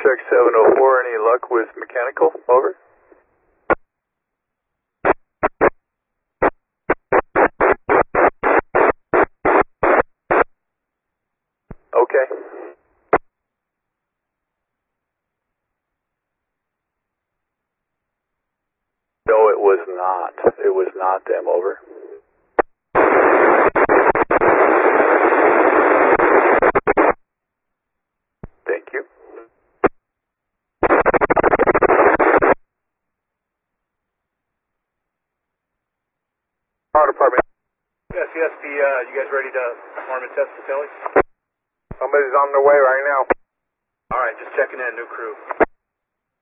Check 704, any luck with mechanical? Over. Okay. No, it was not. It was not them, over. Thank you. Power department. Yes, you guys ready to perform a test for Kelly? Somebody's on their way right now. Alright, just checking in, new crew.